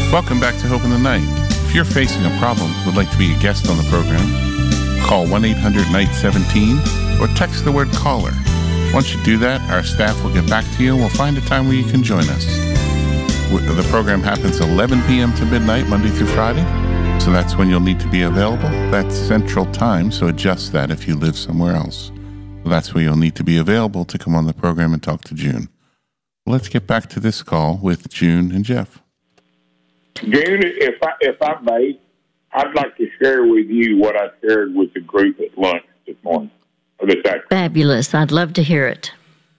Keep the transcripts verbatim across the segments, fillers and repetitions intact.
Welcome back to Hope in the Night. If you're facing a problem, would like to be a guest on the program, call one eight hundred N I G H one seven or text the word caller. Once you do that, our staff will get back to you and we'll find a time where you can join us. The program happens eleven p.m. to midnight, Monday through Friday, so that's when you'll need to be available. That's Central Time, so adjust that if you live somewhere else. So that's where you'll need to be available to come on the program and talk to June. Let's get back to this call with June and Jeff. June, if I, if I may, I'd like to share with you what I shared with the group at lunch this morning, or this afternoon. Fabulous. I'd love to hear it.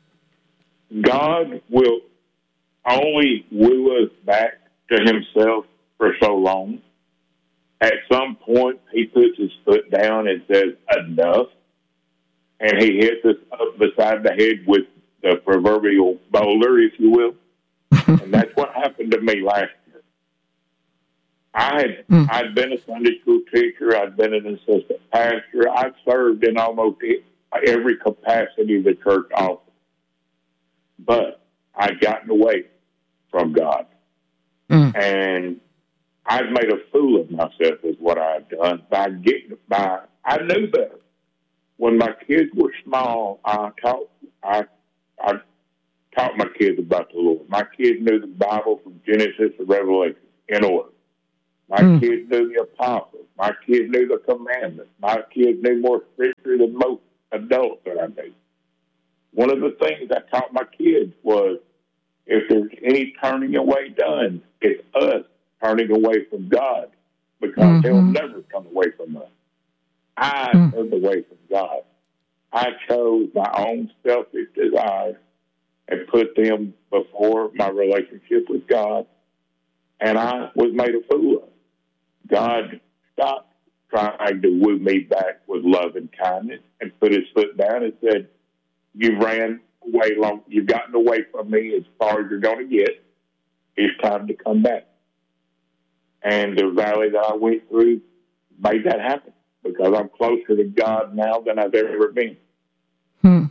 God will only woo us back to himself for so long. At some point, he puts his foot down and says, enough. And he hits us up beside the head with the proverbial boulder, if you will. And that's what happened to me last year. I had, mm. I'd been a Sunday school teacher. I'd been an assistant pastor. I'd served in almost every capacity the church offered. But I'd gotten away from God. Mm. And I'd made a fool of myself is what I'd done by getting by. I knew better. When my kids were small, I taught, I, I taught my kids about the Lord. My kids knew the Bible from Genesis to Revelation in order. My mm. kids knew the apostles. My kids knew the commandments. My kids knew more scripture than most adults that I knew. One of the things I taught my kids was, if there's any turning away done, it's us turning away from God, because mm-hmm. he'll never come away from us. I mm. turned away from God. I chose my own selfish desires and put them before my relationship with God, and I was made a fool of. God stopped trying to woo me back with love and kindness and put his foot down and said, you ran away long, you've gotten away from me as far as you're going to get. It's time to come back. And the valley that I went through made that happen, because I'm closer to God now than I've ever been. Hmm.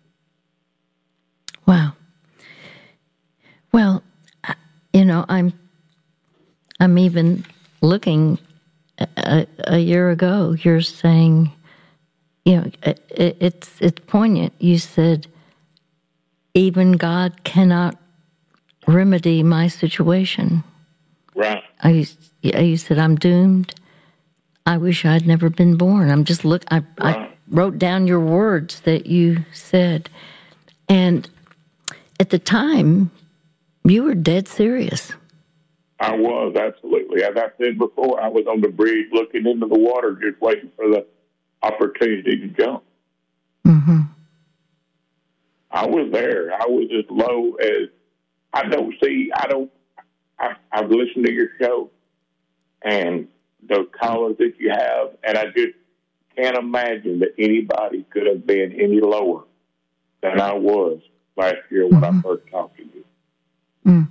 Wow. Well, you know, I'm I'm even looking a, a year ago. You're saying, you know, it, it's it's poignant. You said, even God cannot remedy my situation. Right. I, you said, I'm doomed. I wish I'd never been born. I'm just look. I, right. I wrote down your words that you said, and at the time, you were dead serious. I was, absolutely. As I said before, I was on the bridge looking into the water, just waiting for the opportunity to jump. Mm-hmm. I was there. I was as low as, I don't see, I don't, I, I've listened to your show and the callers that you have, and I just can't imagine that anybody could have been any lower than I was last year when mm-hmm. I first talked to you. Mm.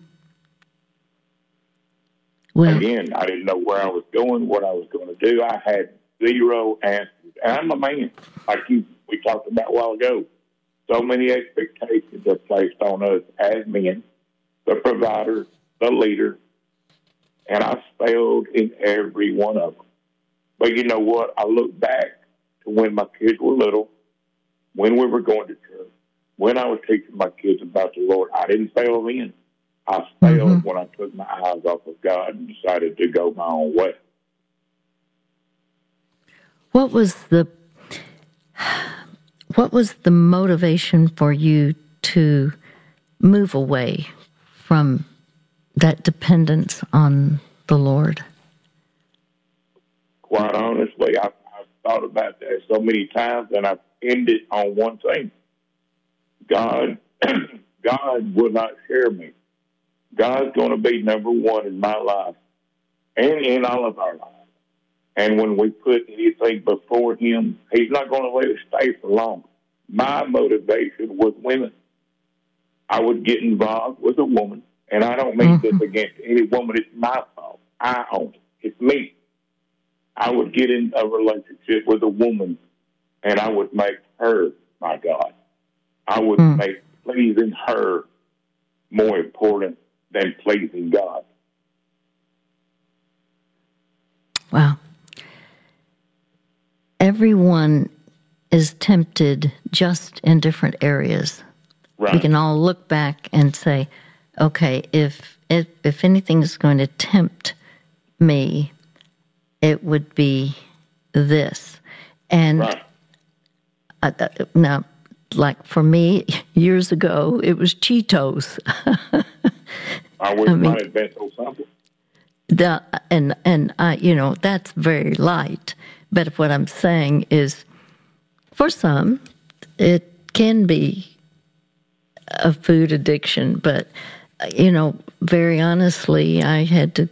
Well, Again, I didn't know where I was going, what I was going to do. I had zero answers. And I'm a man, like you we talked about a while ago. So many expectations are placed on us as men, the provider, the leader, and I failed in every one of them. But you know what? I look back to when my kids were little, when we were going to church, when I was teaching my kids about the Lord. I didn't fail then. I failed mm-hmm. when I took my eyes off of God and decided to go my own way. What was the what was the motivation for you to move away from that dependence on the Lord? Quite honestly, I've, I've thought about that so many times, and I've ended on one thing. God, God will not share me. God's going to be number one in my life and in all of our lives. And when we put anything before him, he's not going to let it stay for long. My motivation was women. I would get involved with a woman, and I don't mean mm-hmm. this against any woman. It's my fault. I own it. It's me. I would get in a relationship with a woman, and I would make her my God. I would mm. make pleasing her more important than pleasing God. Wow. Everyone is tempted just in different areas. Right. We can all look back and say, okay, if if, if anything is going to tempt me, it would be this. And right. I, now, like for me, years ago, it was Cheetos. I wish I mean, mine had been so simple. The, and, and I, you know, that's very light. But what I'm saying is, for some, it can be a food addiction. But, you know, very honestly, I had to,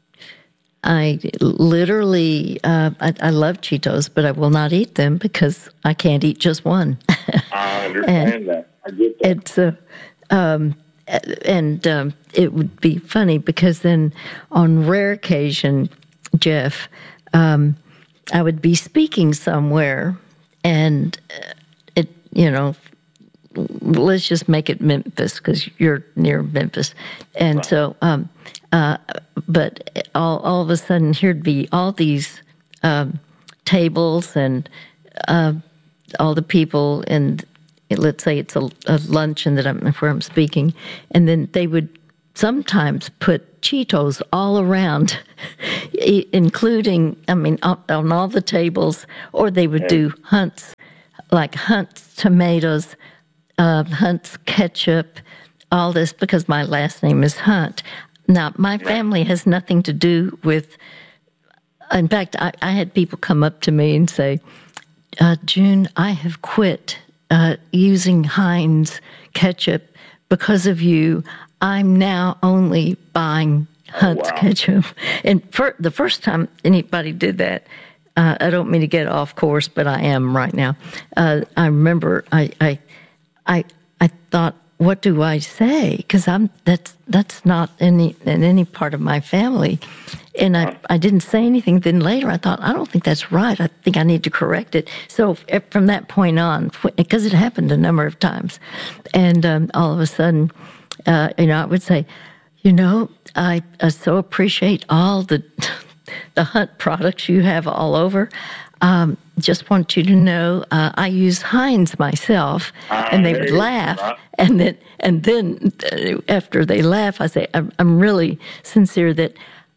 I literally, uh, I, I love Cheetos, but I will not eat them because I can't eat just one. I understand and that. I get that. It's a, um, and um, it would be funny because then on rare occasion, Jeff, um, I would be speaking somewhere and it, you know, let's just make it Memphis because you're near Memphis. And right. so, um, uh, but all, all of a sudden here'd be all these um, tables and uh, all the people and let's say it's a, a luncheon that I'm where I'm speaking, and then they would sometimes put Cheetos all around, including, I mean, on, on all the tables, or they would do Hunt's, like Hunt's tomatoes, uh, Hunt's ketchup, all this, because my last name is Hunt. Now, my family has nothing to do with, in fact, I, I had people come up to me and say, uh, June, I have quit Uh, using Heinz ketchup because of you. I'm now only buying Hunt's oh, wow. ketchup. And for the first time anybody did that, uh, I don't mean to get off course, but I am right now. Uh, I remember I, I, I, I thought, what do I say? Because I'm that's that's not any in any part of my family. And I, I didn't say anything. Then later I thought, I don't think that's right. I think I need to correct it. So from that point on, because it happened a number of times, and um, all of a sudden, uh, you know, I would say, you know, I, I so appreciate all the the Hunt products you have all over. Um, just want you to know, uh, I use Heinz myself, uh, and they would laugh, right. and then and then after they laugh, I say, I'm, I'm really sincere that.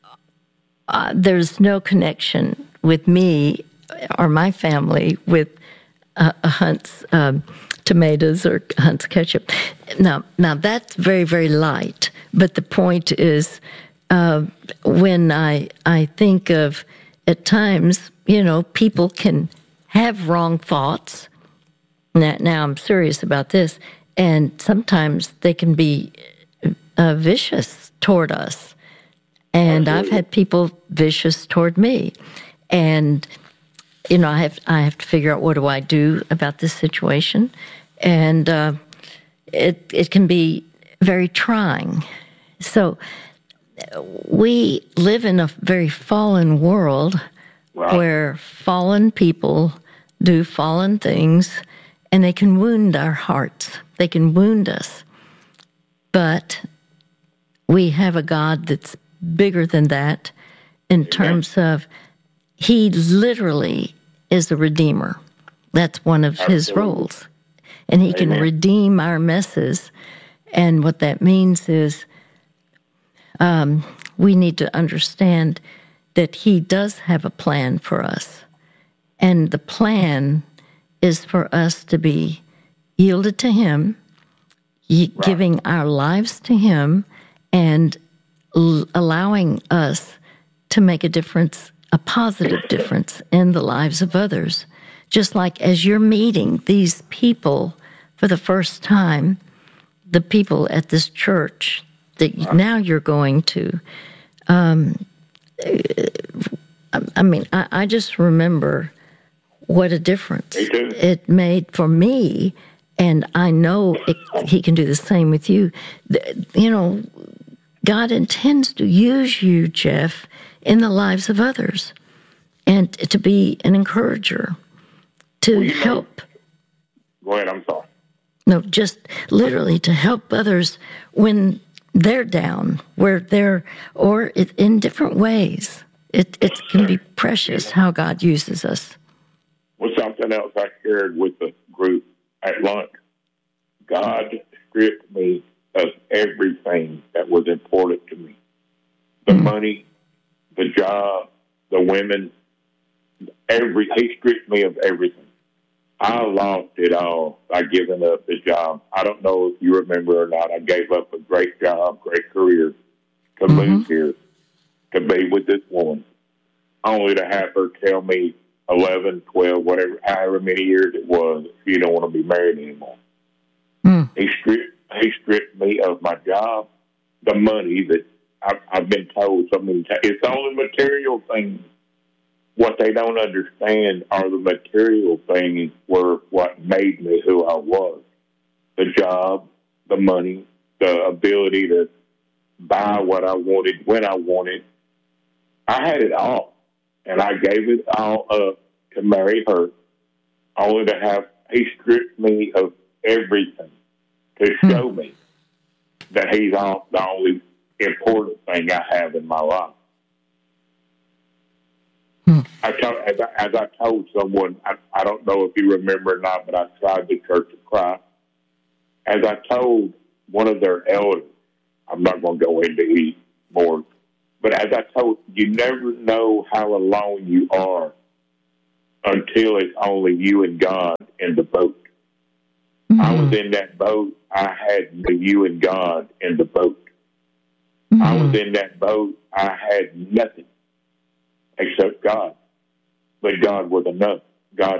Uh, there's no connection with me or my family with uh, a Hunt's um, tomatoes or Hunt's ketchup. Now, now that's very, very light. But the point is, uh, when I I think of at times, you know, people can have wrong thoughts. Now, now I'm serious about this, and sometimes they can be uh, vicious toward us. And I've had people vicious toward me, and you know I have I have to figure out what do I do about this situation, and uh, it it can be very trying. So we live in a very fallen world wow. where fallen people do fallen things, and they can wound our hearts. They can wound us, but we have a God that's bigger than that in terms of he literally is a redeemer. That's one of Absolutely. His roles. And he Amen. Can redeem our messes. And what that means is um, we need to understand that he does have a plan for us. And the plan is for us to be yielded to him, right. giving our lives to him, and allowing us to make a difference, a positive difference in the lives of others. Just like as you're meeting these people for the first time, the people at this church that now you're going to, um, I mean, I, I just remember what a difference it made for me, and I know it, he can do the same with you. You know, God intends to use you, Jeff, in the lives of others, and to be an encourager, to well, help. Know. Go ahead, I'm sorry. No, just literally to help others when they're down, where they're, or in different ways. it, it can be precious how God uses us. Well, something else I shared with the group at lunch. God stripped me of everything that was important to me. The mm-hmm. money, the job, the women, every he stripped me of everything. I lost it all by giving up the job. I don't know if you remember or not. I gave up a great job, great career to mm-hmm. move here, to be with this woman, only to have her tell me eleven, twelve, whatever, however many years it was, you don't want to be married anymore. Mm. He stripped, he stripped me of my job, the money that I've, I've been told so many times. It's only material things. What they don't understand are the material things were what made me who I was. The job, the money, the ability to buy what I wanted when I wanted. I had it all. And I gave it all up to marry her, only to have, he stripped me of everything to show mm. me that he's all, the only important thing I have in my life. Mm. I told, as, I, as I told someone, I, I don't know if you remember or not, but I tried the Church of Christ. As I told one of their elders, I'm not going to go into any more, but as I told, you never know how alone you are until it's only you and God in the boat. Mm-hmm. I was in that boat. I had you and God in the boat. Mm-hmm. I was in that boat. I had nothing except God. But God was enough.